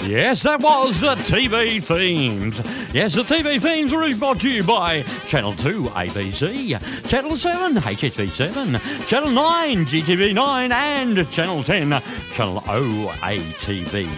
Yes, that was the TV themes. Yes, the TV themes were brought to you by Channel 2 ABC, Channel 7 HSV7, Channel 9 GTV9 and Channel 10 Channel OATV.